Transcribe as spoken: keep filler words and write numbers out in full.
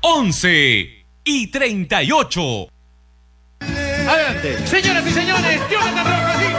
once y treinta y ocho. Adelante. Señoras y señores, Jonathan Rojas.